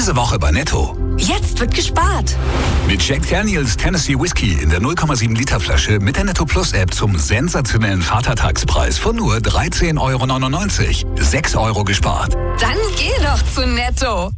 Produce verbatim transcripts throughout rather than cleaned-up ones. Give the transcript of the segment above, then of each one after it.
Diese Woche bei Netto. Jetzt wird gespart. Mit Jack Daniels Tennessee Whiskey in der null Komma sieben Liter Flasche mit der Netto Plus App zum sensationellen Vatertagspreis von nur dreizehn Euro neunundneunzig. sechs Euro gespart. Dann geh doch zu Netto.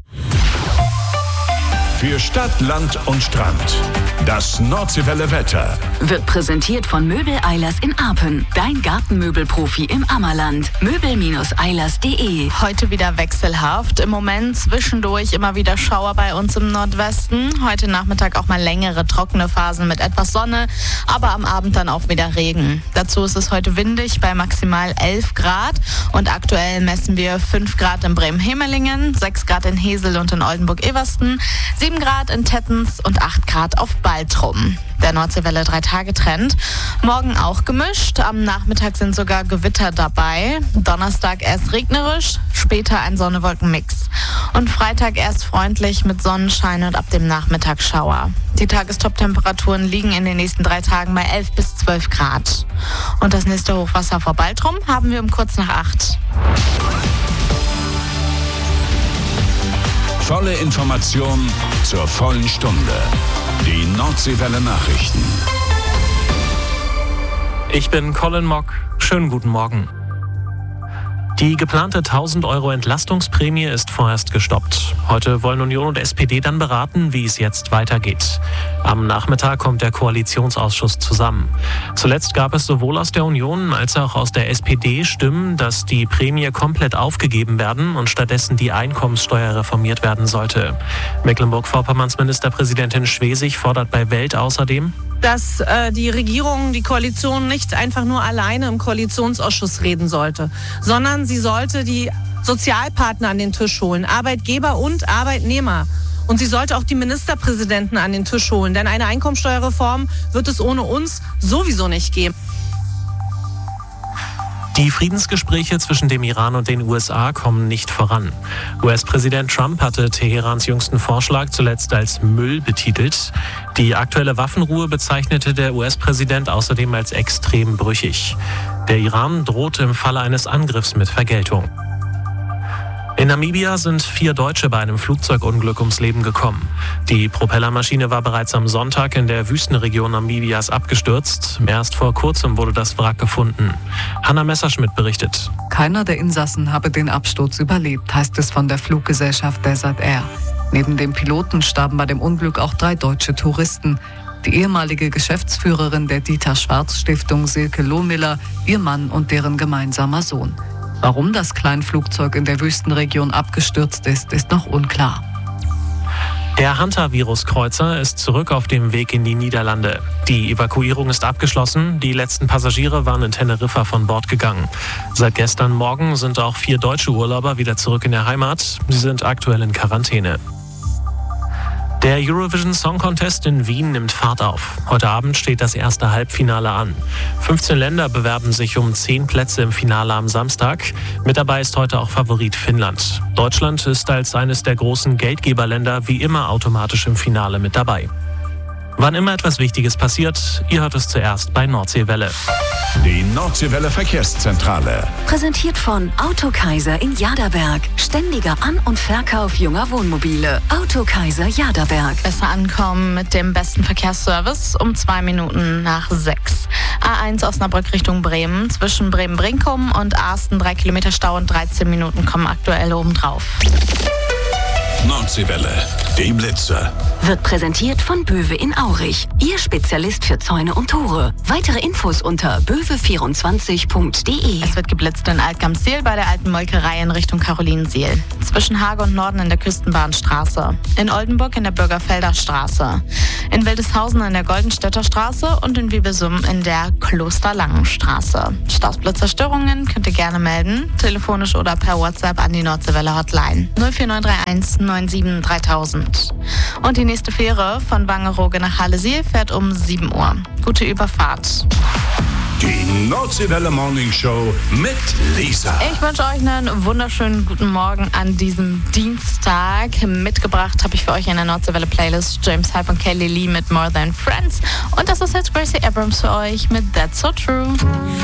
Für Stadt, Land und Strand. Das Nordseewelle Wetter wird präsentiert von Möbel Eilers in Arpen. Dein Gartenmöbelprofi im Ammerland. möbel Eilers punkt de. Heute wieder wechselhaft. Im Moment zwischendurch immer wieder Schauer bei uns im Nordwesten. Heute Nachmittag auch mal längere trockene Phasen mit etwas Sonne, aber am Abend dann auch wieder Regen. Dazu ist es heute windig bei maximal elf Grad und aktuell messen wir fünf Grad in Bremen-Hemelingen, sechs Grad in Hesel und in Oldenburg-Eversten, sieben Grad in Tettens und acht Grad auf Baltrum. Der Nordseewelle drei Tage Trend. Morgen auch gemischt. Am Nachmittag sind sogar Gewitter dabei. Donnerstag erst regnerisch, später ein Sonne-Wolken-Mix. Und Freitag erst freundlich mit Sonnenschein und ab dem Nachmittag Schauer. Die Tagestop-Temperaturen liegen in den nächsten drei Tagen bei elf bis zwölf Grad. Und das nächste Hochwasser vor Baltrum haben wir um kurz nach acht. Volle Information zur vollen Stunde. Die Nordseewelle Nachrichten. Ich bin Colin Mock. Schönen guten Morgen. Die geplante tausend Euro Entlastungsprämie ist vorerst gestoppt. Heute wollen Union und S P D dann beraten, wie es jetzt weitergeht. Am Nachmittag kommt der Koalitionsausschuss zusammen. Zuletzt gab es sowohl aus der Union als auch aus der S P D Stimmen, dass die Prämie komplett aufgegeben werden und stattdessen die Einkommenssteuer reformiert werden sollte. Mecklenburg-Vorpommerns Ministerpräsidentin Schwesig fordert bei Welt außerdem, dass äh, die Regierung, die Koalition nicht einfach nur alleine im Koalitionsausschuss reden sollte, sondern sie sollte die Sozialpartner an den Tisch holen, Arbeitgeber und Arbeitnehmer. Und sie sollte auch die Ministerpräsidenten an den Tisch holen, denn eine Einkommensteuerreform wird es ohne uns sowieso nicht geben. Die Friedensgespräche zwischen dem Iran und den U S A kommen nicht voran. U S-Präsident Trump hatte Teherans jüngsten Vorschlag zuletzt als Müll betitelt. Die aktuelle Waffenruhe bezeichnete der U S-Präsident außerdem als extrem brüchig. Der Iran droht im Falle eines Angriffs mit Vergeltung. In Namibia sind vier Deutsche bei einem Flugzeugunglück ums Leben gekommen. Die Propellermaschine war bereits am Sonntag in der Wüstenregion Namibias abgestürzt. Erst vor kurzem wurde das Wrack gefunden. Hanna Messerschmidt berichtet. Keiner der Insassen habe den Absturz überlebt, heißt es von der Fluggesellschaft Desert Air. Neben dem Piloten starben bei dem Unglück auch drei deutsche Touristen. Die ehemalige Geschäftsführerin der Dieter-Schwarz-Stiftung Silke Lohmiller, ihr Mann und deren gemeinsamer Sohn. Warum das Kleinflugzeug in der Wüstenregion abgestürzt ist, ist noch unklar. Der Hantavirus-Kreuzer ist zurück auf dem Weg in die Niederlande. Die Evakuierung ist abgeschlossen. Die letzten Passagiere waren in Teneriffa von Bord gegangen. Seit gestern Morgen sind auch vier deutsche Urlauber wieder zurück in der Heimat. Sie sind aktuell in Quarantäne. Der Eurovision Song Contest in Wien nimmt Fahrt auf. Heute Abend steht das erste Halbfinale an. fünfzehn Länder bewerben sich um zehn Plätze im Finale am Samstag. Mit dabei ist heute auch Favorit Finnland. Deutschland ist als eines der großen Geldgeberländer wie immer automatisch im Finale mit dabei. Wann immer etwas Wichtiges passiert, ihr hört es zuerst bei Nordseewelle. Die Nordseewelle Verkehrszentrale. Präsentiert von Autokaiser in Jaderberg. Ständiger An- und Verkauf junger Wohnmobile. Autokaiser Jaderberg. Besser ankommen mit dem besten Verkehrsservice um zwei Minuten nach sechs. A eins Osnabrück Richtung Bremen. Zwischen Bremen-Brinkum und Arsten drei Kilometer Stau und dreizehn Minuten kommen aktuell obendrauf. Nordseewelle, die Blitzer. Wird präsentiert von Böwe in Aurich. Ihr Spezialist für Zäune und Tore. Weitere Infos unter böwe vierundzwanzig punkt de. Es wird geblitzt in Altgamseel bei der alten Molkerei in Richtung Karolinensiel. Zwischen Hage und Norden in der Küstenbahnstraße. In Oldenburg in der Bürgerfelder Straße. In Wildeshausen in der Goldenstädter Straße und in Wiebelsum in der Klosterlangenstraße. Stausblitzerstörungen könnt ihr gerne melden. Telefonisch oder per WhatsApp an die Nordseewelle Hotline null vier neun drei eins neun sieben dreitausend. Und die nächste Fähre von Wangerooge nach Halle-Siel fährt um sieben Uhr. Gute Überfahrt. Die Nordseewelle Morning Show mit Lisa. Ich wünsche euch einen wunderschönen guten Morgen an diesem Dienstag. Mitgebracht habe ich für euch in der Nordseewelle Playlist James Hype und Kelly Lee mit More Than Friends. Und das ist jetzt Gracie Abrams für euch mit That's So True.